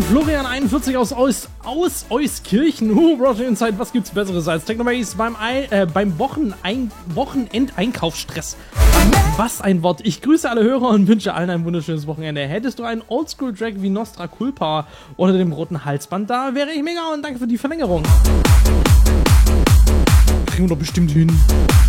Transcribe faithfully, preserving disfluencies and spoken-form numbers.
Florian einundvierzig aus, aus, aus Euskirchen. Uh, Roger Inside, was gibt's Besseres als Technomaze beim, Ei- äh, beim Wochenein- Wochenendeinkaufsstress? Was ein Wort. Ich grüße alle Hörer und wünsche allen ein wunderschönes Wochenende. Hättest du einen Oldschool-Track wie Nostra Culpa unter dem roten Halsband, da wäre ich mega und danke für die Verlängerung. Kriegen wir doch bestimmt hin.